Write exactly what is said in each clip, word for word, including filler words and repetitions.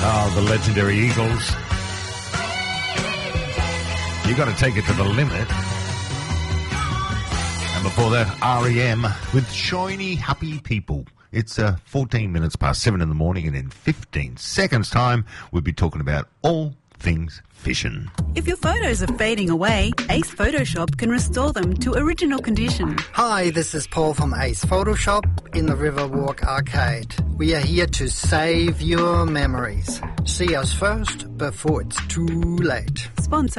Oh, the legendary Eagles. You got to take it to the limit. And before that, R E M with Shiny Happy People. It's uh, fourteen minutes past seven in the morning, and in fifteen seconds' time, we'll be talking about all things fishing. If your photos are fading away, Ace Photoshop can restore them to original condition. Hi, this is Paul from Ace Photoshop in the Riverwalk Arcade. We are here to save your memories. See us first before it's too late. Sponsor.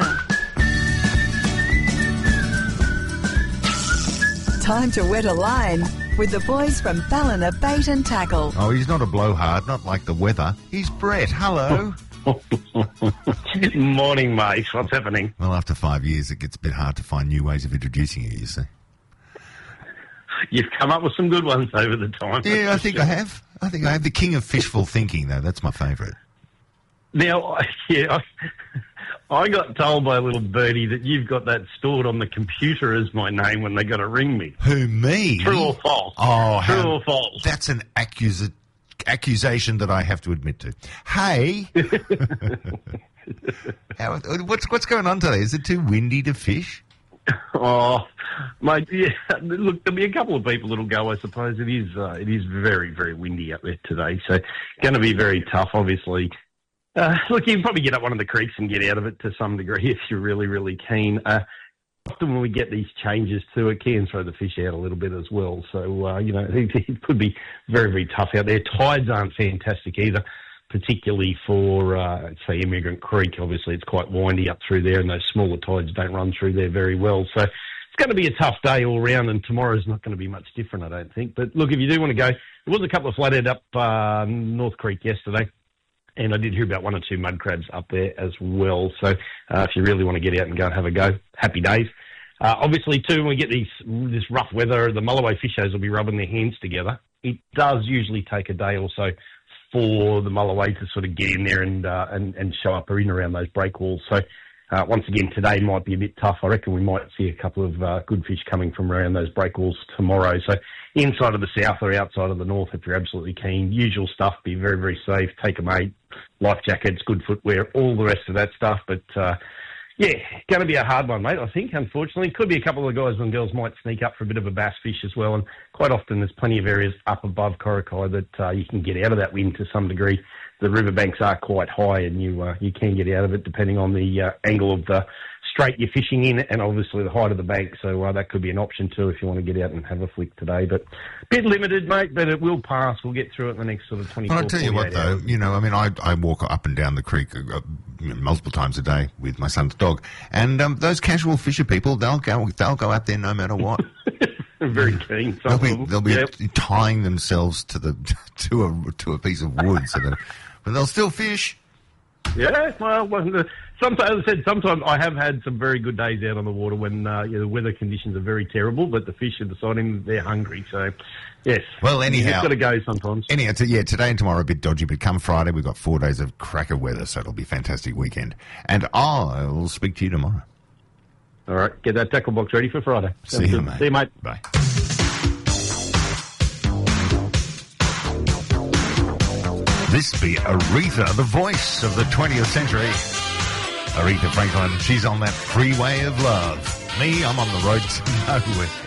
Time to wet a line with the boys from Ballina Bait and Tackle. Oh, he's not a blowhard, not like the weather. He's Brett. Hello. Morning, mate. What's happening? Well, after five years, it gets a bit hard to find new ways of introducing you, you see. You've come up with some good ones over the time. Yeah, I think sure. I have. I think I have. The king of fishful thinking, though. That's my favourite. Now, yeah, I, I got told by a little birdie that you've got that stored on the computer as my name when they got to ring me. Who, me? True or false? Oh, True how, or false? That's an accusation. Accusation that I have to admit to. Hey, How, what's what's going on today? Is it too windy to fish? Oh, mate, yeah. Look, there'll be a couple of people that'll go. I suppose it is. Uh, it is very, very windy up there today, so going to be very tough. Obviously, uh, look, you can probably get up one of the creeks and get out of it to some degree if you're really, really keen. Uh, Often when we get these changes too, it can throw the fish out a little bit as well. So, uh, you know, it, it could be very, very tough out there. Tides aren't fantastic either, particularly for, uh, say, Immigrant Creek. Obviously, it's quite windy up through there, and those smaller tides don't run through there very well. So it's going to be a tough day all round, and tomorrow's not going to be much different, I don't think. But, look, if you do want to go, there was a couple of flathead up uh, North Creek yesterday. And I did hear about one or two mud crabs up there as well. So uh, if you really want to get out and go and have a go, happy days. Uh, obviously, too, when we get these this rough weather, the Mulloway fishers will be rubbing their hands together. It does usually take a day or so for the Mulloway to sort of get in there and uh, and, and show up or in around those break walls. So uh, once again, today might be a bit tough. I reckon we might see a couple of uh, good fish coming from around those break walls tomorrow. So inside of the south or outside of the north, if you're absolutely keen, usual stuff, be very, very safe, take a mate, life jackets, good footwear, all the rest of that stuff. But, uh, yeah, going to be a hard one, mate, I think, unfortunately. Could be a couple of guys and girls might sneak up for a bit of a bass fish as well. And quite often there's plenty of areas up above Coracai that uh, you can get out of that wind to some degree. The riverbanks are quite high and you uh, you can get out of it depending on the uh, angle of the strait you're fishing in and obviously the height of the bank. So uh, that could be an option too if you want to get out and have a flick today. But a bit limited, mate, but it will pass. We'll get through it in the next sort of twenty-four Well, I'll tell you what, though, hours. you know, I mean, I, I walk up and down the creek uh, multiple times a day with my son's dog, and um, those casual fisher people, they'll go they'll go out there no matter what. Very keen. They'll be, they'll be yep. tying themselves to the to a to a piece of wood, so that, but they'll still fish. Yeah, well, sometimes, as I said, sometimes I have had some very good days out on the water when uh, you know, the weather conditions are very terrible, but the fish are deciding they're hungry. So, yes. Well, anyhow, you've got to go sometimes. Anyhow, so yeah, today and tomorrow a bit dodgy, but come Friday we've got four days of cracker weather, so it'll be a fantastic weekend. And I'll speak to you tomorrow. All right, get that tackle box ready for Friday. See you, mate. See you, mate. Bye. This be Aretha, the voice of the twentieth century. Aretha Franklin, she's on that freeway of love. Me, I'm on the road to nowhere.